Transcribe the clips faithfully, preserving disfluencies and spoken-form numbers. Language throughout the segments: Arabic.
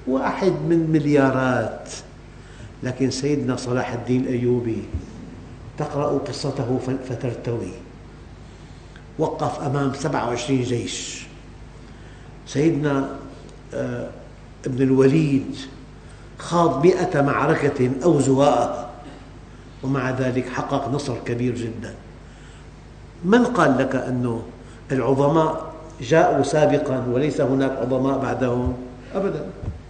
واحد من مليارات. لكن سيدنا صلاح الدين الأيوبي تقرأ قصته فترتوي، وقف أمام سبعة وعشرين جيش. سيدنا ابن الوليد خاض مئة معركة أو زواءها، ومع ذلك حقق نصر كبير جدا. من قال لك أن العظماء جاءوا سابقا وليس هناك عظماء بعدهم؟ أبدا.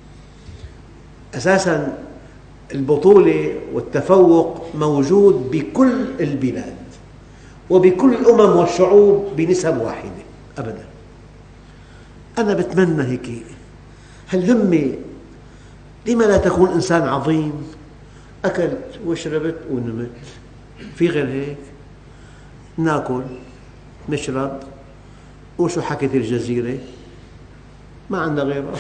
أساسا البطولة والتفوق موجود بكل البلاد وبكل الأمم والشعوب بنسب واحدة أبدا. أنا بتمنى هيك هالهمة، لما لا تكون إنسان عظيم؟ أكلت وشربت ونمت، في غير هيك؟ ناكل نشرب وشو حكت الجزيرة؟ ما عندنا غيرها.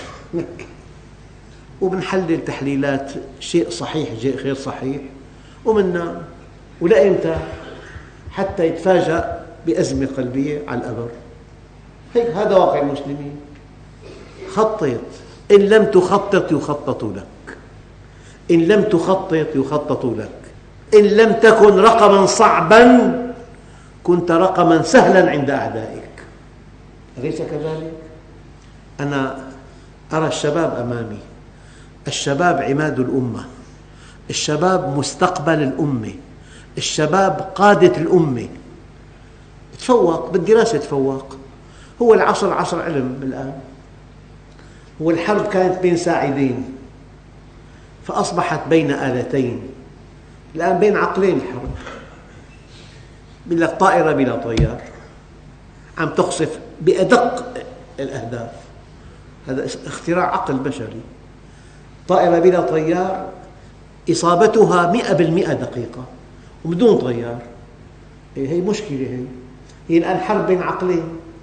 وبنحلل تحليلات شيء صحيح شيء غير صحيح ومنا، ولا إمتى؟ حتى يتفاجأ بأزمة قلبية على الأبر. هيك هذا واقع المسلمين. خطط، إن لم تخطط يخطط لك، إن لم تخطط يخطط لك، إن لم تكن رقما صعبا كنت رقما سهلا عند أعدائك، أليس كذلك؟ أنا أرى الشباب أمامي، الشباب عماد الأمة، الشباب مستقبل الأمة، الشباب قادة الأمة. تفوق بالدراسة، تفوق. هو العصر عصر علم الآن، هو الحرب كانت بين ساعدين فأصبحت بين آلتين، الآن بين عقلين الحرب. يقول لك طائرة بلا طيار عم تقصف بأدق الأهداف، هذا اختراع عقل بشري. طائرة بلا طيار إصابتها مئة بالمئة دقيقة وبدون طيار. هي مشكلة، هي هي الآن حرب بين عقلين.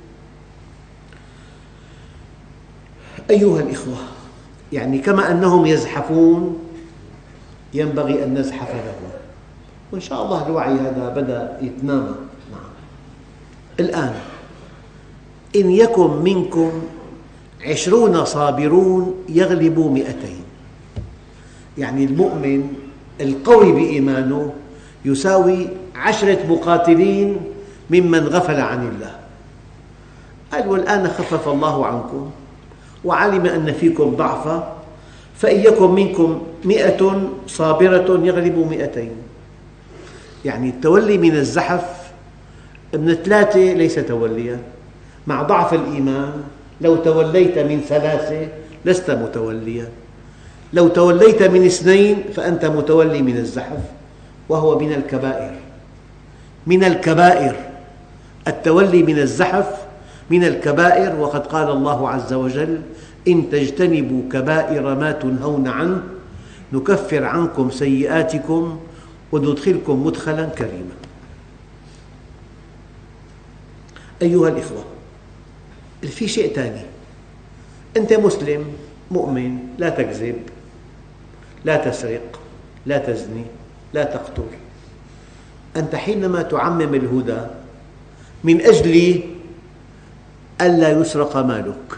أيها الإخوة، يعني كما أنهم يزحفون ينبغي أن نزحف لهم، وإن شاء الله الوعي هذا بدأ يتنامى. نعم. الآن إن يكن منكم عشرون صابرون يغلبوا مئتين، يعني المؤمن القوي بإيمانه يساوي عشرة مقاتلين ممن غفل عن الله. قال والآن خفف الله عنكم وعلم أن فيكم ضعفا فإن يكن منكم مئة صابرة يغلبوا مئتين. يعني التولي من الزحف من ثلاثة ليس توليا، مع ضعف الإيمان لو توليت من ثلاثة لست متوليا، لو توليت من اثنين فأنت متولي من الزحف، وهو من الكبائر. من الكبائر التولي من الزحف، من الكبائر. وقد قال الله عز وجل إن تجتنبوا كبائر ما تنهون عنه نكفر عنكم سيئاتكم وندخلكم مدخلا كريما. أيها الإخوة، في شيء ثاني. أنت مسلم مؤمن، لا تكذب، لا تسرق، لا تزني، لا تقتل. أنت حينما تعمم الهدى من أجل ألا يسرق مالك،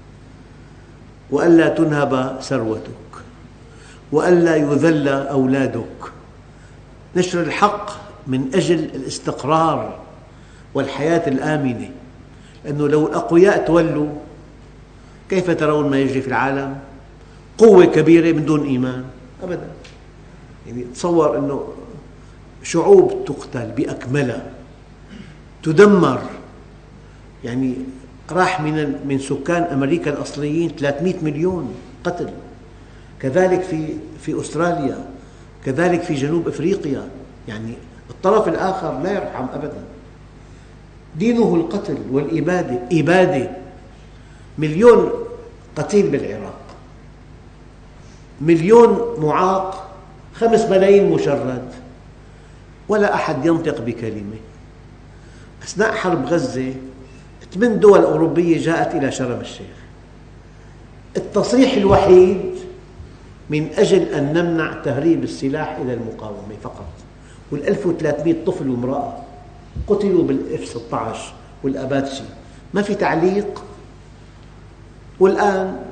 وألا تنهب ثروتك، وألا يذل أولادك، نشر الحق من أجل الاستقرار والحياة الآمنة. لأنه لو الأقوياء تولوا كيف ترون ما يجري في العالم؟ قوة كبيرة من دون إيمان أبدا. يعني تصور أنه شعوب تقتل بأكملها، تدمر. يعني راح من من سكان أمريكا الأصليين ثلاثمئة مليون قتل، كذلك في في أستراليا، كذلك في جنوب أفريقيا. يعني الطرف الآخر لا يرحم أبدا. دينه القتل والإبادة، إبادة. مليون قتيل بالعراق، مليون معاق، خمس ملايين مشرد، ولا أحد ينطق بكلمة. أثناء حرب غزة ثمان دول أوروبية جاءت إلى شرم الشيخ. التصريح الوحيد من أجل أن نمنع تهريب السلاح إلى المقاومة فقط. والألف وثلاثمئة طفل وامرأة قتلوا بالإف ستة عشر والأباتشي، ما في تعليق. والآن